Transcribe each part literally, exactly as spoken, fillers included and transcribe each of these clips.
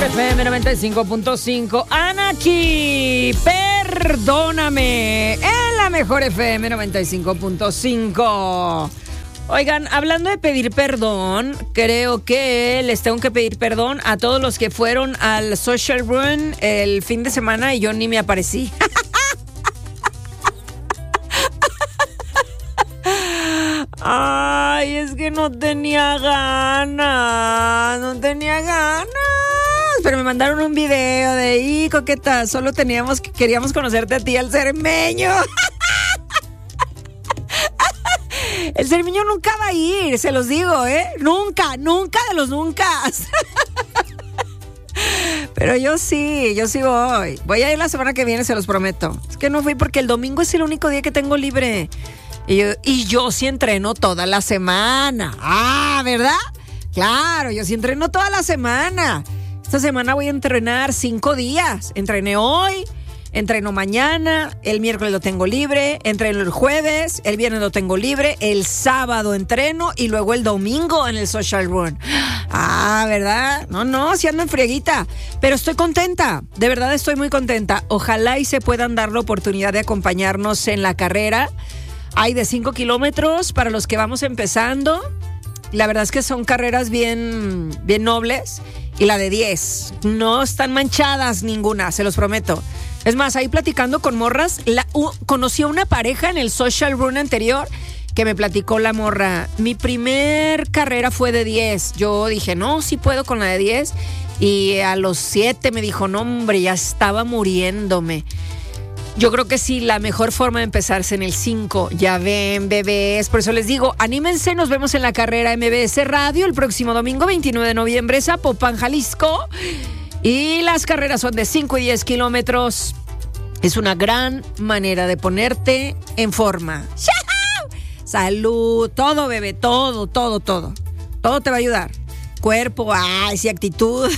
F M noventa y cinco punto cinco. Anaki, perdóname. En la mejor F M noventa y cinco punto cinco. Oigan, hablando de pedir perdón, creo que les tengo que pedir perdón a todos los que fueron al Social Run el fin de semana y yo ni me aparecí. Ay, es que no tenía ganas, no tenía ganas. Pero me mandaron un video de ahí, coqueta, solo teníamos, queríamos conocerte a ti, al cermeño. El cermeño nunca va a ir, se los digo, ¿eh? Nunca, nunca de los nunca. Pero yo sí, yo sí voy. Voy a ir la semana que viene, se los prometo. Es que no fui porque el domingo es el único día que tengo libre. Y yo, y yo sí entreno toda la semana. Ah, ¿verdad? Claro, yo sí entreno toda la semana. Esta semana voy a entrenar cinco días. Entrené hoy, entreno mañana, el miércoles lo tengo libre, entreno el jueves, el viernes lo tengo libre, el sábado entreno y luego el domingo en el Social Run. Ah, ¿verdad? No, no, sí ando en frieguita. Pero estoy contenta, de verdad estoy muy contenta. Ojalá y se puedan dar la oportunidad de acompañarnos en la carrera. Hay de cinco kilómetros para los que vamos empezando. La verdad es que son carreras bien, bien nobles. Y la de diez, no están manchadas ninguna, se los prometo. Es más, ahí platicando con morras, la, uh, conocí a una pareja en el Social Run anterior que me platicó la morra. Mi primer carrera fue de diez. Yo dije, no, sí puedo con la de diez. Y a los siete me dijo, no, hombre, ya estaba muriéndome. Yo creo que sí, la mejor forma de empezarse en el cinco. Ya ven, bebés. Por eso les digo, anímense, nos vemos en la carrera M B S Radio el próximo domingo veintinueve de noviembre, Zapopan, Jalisco. Y las carreras son de cinco y diez kilómetros. Es una gran manera de ponerte en forma. Salud, todo, bebé, todo, todo, todo. Todo te va a ayudar. Cuerpo, ay, sí, actitud.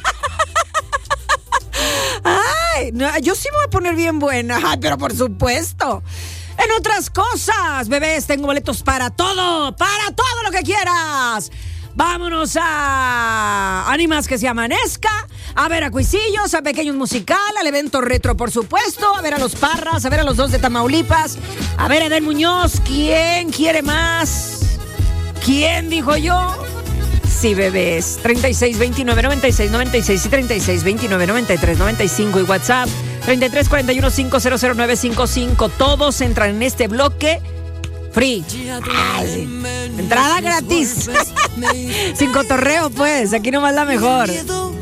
Ay, no, yo sí me voy a poner bien buena. Ay, pero por supuesto. En otras cosas, bebés, tengo boletos para todo, para todo lo que quieras. Vámonos a Animas que se amanezca, a ver a Cuisillos, a Pequeños Musical, al evento retro, por supuesto, a ver a los Parras, a ver a los dos de Tamaulipas, a ver a Edel Muñoz. ¿Quién quiere más? ¿Quién dijo yo? Sí, bebés. treinta y seis, veintinueve, noventa y seis, noventa y seis y treinta y seis, veintinueve, noventa y tres, noventa y cinco y WhatsApp treinta y tres, cuarenta y uno, cinco cero cero nueve cinco cinco. Todos entran en este bloque free. Ah, sí. Entrada gratis. Sin cotorreo, pues. Aquí nomás la mejor.